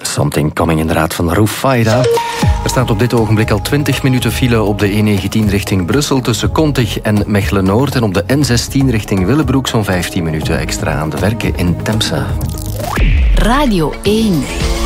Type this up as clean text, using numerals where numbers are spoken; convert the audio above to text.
Something Coming inderdaad van Roof Faida. Er staat op dit ogenblik al 20 minuten file op de E19 richting Brussel tussen Kontig en Mechelen-Noord. En op de N16 richting Willebroek zo'n 15 minuten extra aan de werken in Temse. Radio 1.